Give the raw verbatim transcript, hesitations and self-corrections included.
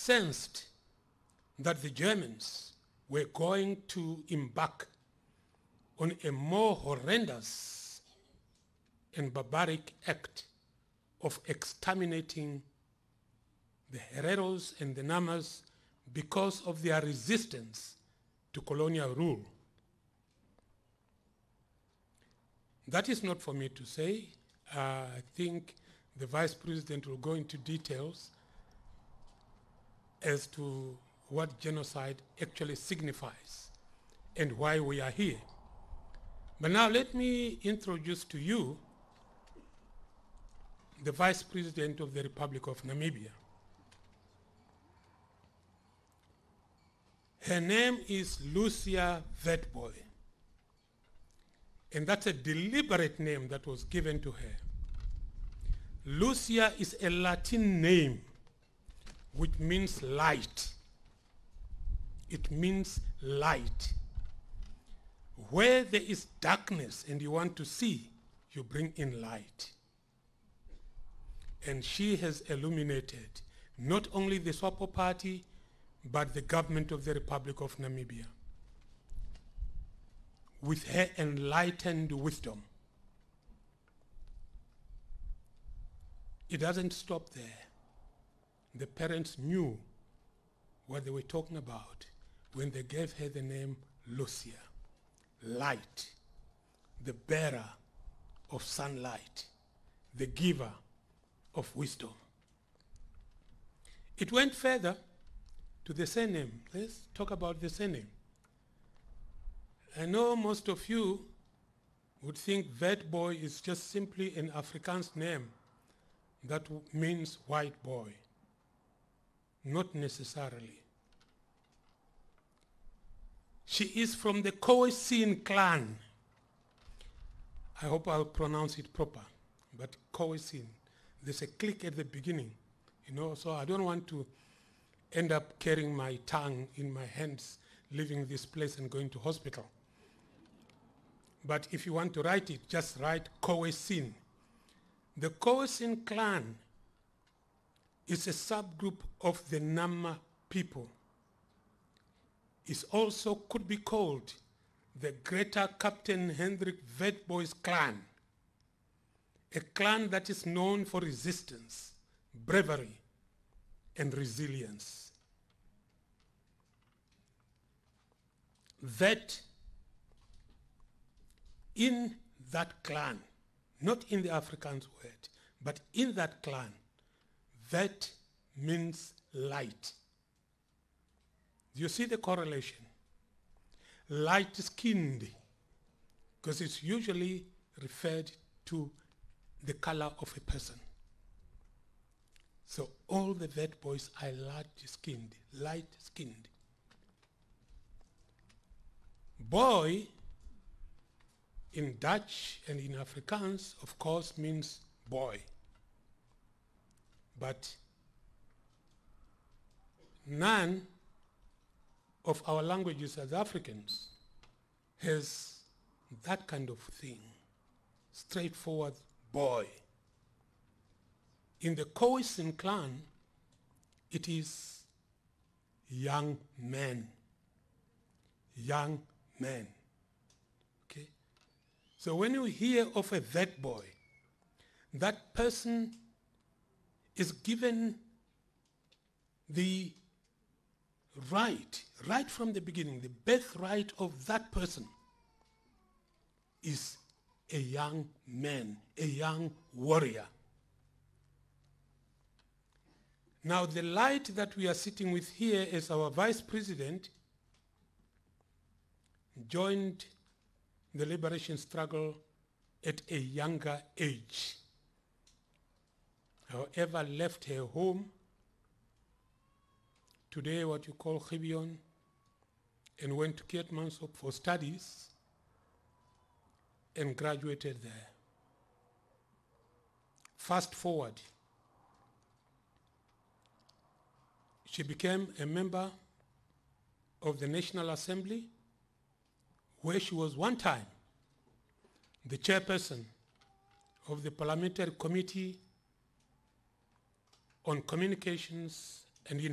sensed that the Germans were going to embark on a more horrendous and barbaric act of exterminating the Hereros and the Namas because of their resistance to colonial rule. That is not for me to say. Uh, I think the Vice President will go into details as to what genocide actually signifies and why we are here. But now let me introduce to you the Vice President of the Republic of Namibia. Her name is Lucia Witbooi, and that's a deliberate name that was given to her. Lucia is a Latin name which means light. It means light. Where there is darkness and you want to see, you bring in light. And she has illuminated not only the SWAPO party, but the government of the Republic of Namibia with her enlightened wisdom. It doesn't stop there. The parents knew what they were talking about when they gave her the name Lucia, light, the bearer of sunlight, the giver of wisdom. It went further to the surname. Let's talk about the surname. I know most of you would think Witbooi is just simply an Afrikaans name that means white boy. Not necessarily. She is from the Khoisan clan. I hope I'll pronounce it proper, but Khoisan. There's a click at the beginning, you know, so I don't want to end up carrying my tongue in my hands, leaving this place and going to hospital. But if you want to write it, just write Khoisan. The Khoisan clan is a subgroup of the Nama people. It also could be called the Greater Captain Hendrik Witbooi's clan, a clan that is known for resistance, bravery, and resilience. That in that clan, not in the Afrikaans word, but in that clan, that means light. Do you see the correlation? Light-skinned, because it's usually referred to the color of a person. So all the Witboois are light-skinned, light-skinned. Boy in Dutch and in Afrikaans, of course, means boy. But none of our languages as Africans has that kind of thing, straightforward boy. In the Khoisan clan, it is young man, young man. Okay? So when you hear of a Witbooi, that person is given the right, right from the beginning, the birthright of that person is a young man, a young warrior. Now the light that we are sitting with here as our Vice President joined the liberation struggle at a younger age. However, left her home, today what you call Gibeon, and went to Keetmanshoop for studies and graduated there. Fast forward, she became a member of the National Assembly, where she was one time the chairperson of the Parliamentary Committee on Communications and